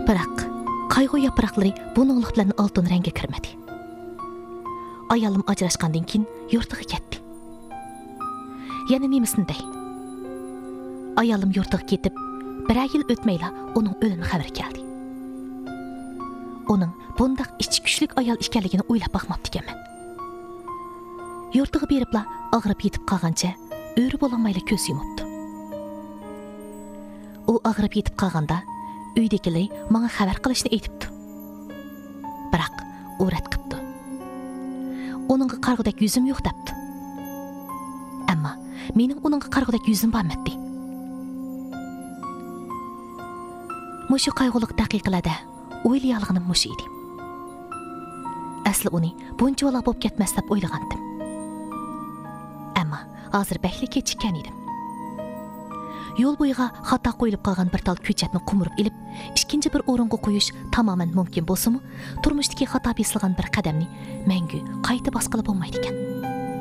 Biroq qayg'u yaproqlari buninglik bilan oltin rangga kirmadi. Ayolim ajrashgandan keyin yurtiga ketdi. Yana nemisini dey. Ayolim yurtiga ketib, bir yil o'tmayla uning o'limi xabar keldi. Uning bundaq ichki kuchlik ayol ekanligini o'ylab baxmabdi ekanman. Yurtiga beribla og'rib yetib qolgancha o'ri bo'lolmayla ko'z yumibdi. U og'rib yetib qolganda uydagilar menga xabar qilishni aytibdi. Biroq u rad qilibdi. Uningga qarg'udak yuzim yo'q debdi. Ammo mening uningga qarg'udak yuzim bo'lmadi. Mushu qayg'uliq daqiqalarda o'ylayolganim mush edi. Asli uni buncha vaqt bo'lib ketmas deb o'ylagandim. Ammo hozir bakli kechikkan edim. Yo'l bo'yiga xato qo'yilib qolgan bir tal ko'chatni qumurib ilib, ikkinchi bir o'ringa qo'yish tamoman mumkin bo'lsa-mu, turmushdagi xato besilgan bir qadamni mangu qayta bosqilib bo'lmaydi ekan.